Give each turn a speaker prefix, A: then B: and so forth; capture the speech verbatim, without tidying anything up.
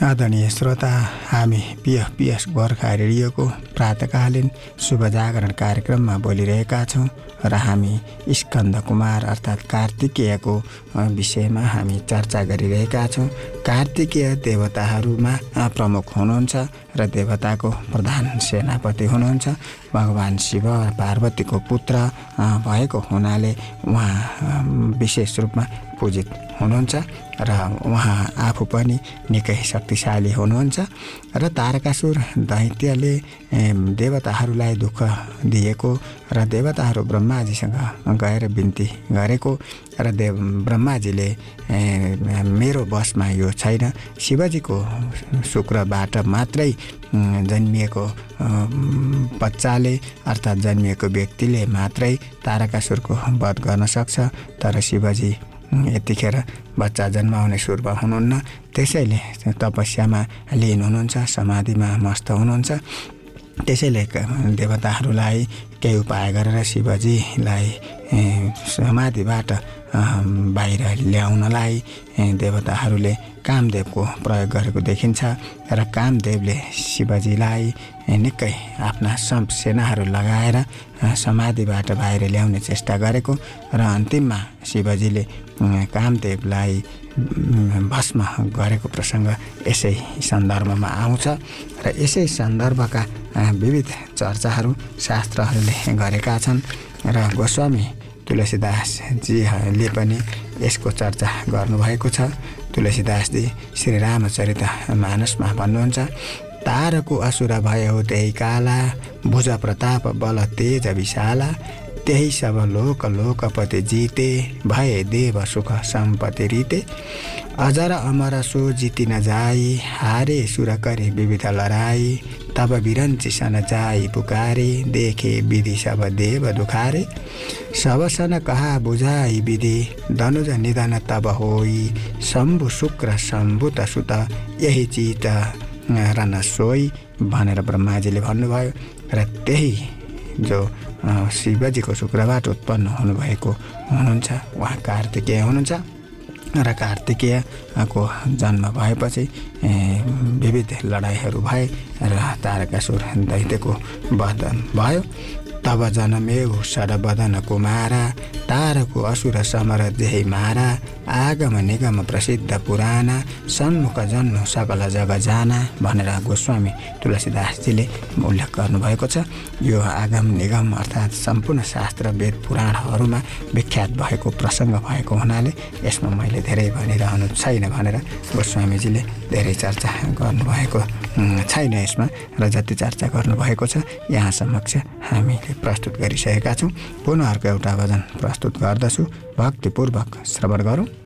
A: आदरणीय श्रोता, हामी पिएफ पिएस गोर्खा रेडियोको प्रातकालीन शुभ जागरण कार्यक्रममा बोलिरहेका छौँ र हामी स्कन्द कुमार अर्थात् कार्तिकेयको विषयमा हामी चर्चा गरिरहेका छौँ। कार्तिकेय देवताहरूमा प्रमुख हुनुहुन्छ र देवताको प्रधान सेनापति हुनुहुन्छ। भगवान शिव पार्वतीको पुत्र भएको हुनाले उहाँ विशेष रूपमा पूजित हुनुहुन्छ र उहाँ आफू पनि निकै शक्तिशाली हुनुहुन्छ र तारकासुर दैत्यले देवताहरूलाई दुःख दिएको र देवताहरू ब्रह्माजीसँग गएर बिन्ती गरेको र देव ब्रह्माजीले मेरो बसमा यो छैन, शिवजीको शुक्रबाट मात्रै जन्मिएको बच्चाले अर्थात् जन्मिएको व्यक्तिले मात्रै तारकासुरको वध गर्न सक्छ, तर शिवजी यतिखेर बच्चा जन्माउने सुरुमा हुनुहुन्न। त्यसैले तपस्यामा लिन हुनुहुन्छ, समाधिमा मस्त हुनुहुन्छ। त्यसैले देवताहरूलाई केही उपाय गरेर शिवजीलाई समाधिबाट बाहिर ल्याउनलाई देवताहरूले कामदेवको प्रयोग गरेको देखिन्छ र कामदेवले शिवजीलाई निकै आफ्ना सम सेनाहरू लगाएर समाधिबाट बाहिर ल्याउने चेष्टा गरेको र अन्तिममा शिवजीले कामदेवलाई भस्म गरेको प्रसङ्ग यसै सन्दर्भमा आउँछ र यसै सन्दर्भका विविध चर्चाहरू शास्त्रहरूले गरेका छन् र गोस्वामी तुलसीदासजीले पनि यसको चर्चा गर्नुभएको छ। तुलसीदासजी श्री रामचरित मानसमा भन्नुहुन्छ, तारको असुर भयो त्यही काला, भुज प्रताप बल तेज विशाला, त्यही सब लोक लोकपति जीते, भए देव सुख सम्पत्ति रीते, अजर अमर सो जिति न जाई, हारे सुर करे विविध लड़ाई, तब बिरंची सन जाई पुकारे, देखे विधि सब देव दुखारे, सब सन कहा बुझाई विधि, धनुज निधन तब होई, शंभु शुक्र शंभुत सुत, यही चित रन सोई भनेर ब्रह्माजीले भन्नुभयो र त्यही जो शिवजीको शुक्रबाट उत्पन्न हुनुभएको हुनुहुन्छ उहाँ कार्तिकेय हुनुहुन्छ र कार्तिकेयको जन्म भएपछि विविध लडाइँहरू भए र तारकासुर दैत्यको वध भयो। तब जनमेउ सरबदन कुमारा, तारको असुर समर जेही मारा, आगम निगम प्रसिद्ध पुराना, सन्मुख जन्म सकल जग जाना भनेर गोस्वामी तुलसीदासजीले उल्लेख गर्नुभएको छ। यो आगम निगम अर्थात् सम्पूर्ण शास्त्र वेद पुराणहरूमा विख्यात भएको प्रसङ्ग भएको हुनाले यसमा मैले धेरै भनिरहनु छैन भनेर गोस्वामीजीले धेरै चर्चा गर्नुभएको छैन यसमा, र जति चर्चा गर्नुभएको छ यहाँ समक्ष हामीले प्रस्तुत गरिसकेका छौँ। पुनः अर्को एउटा भजन प्रस्तुत गर्दछु, भक्तिपूर्वक श्रवण गरौँ।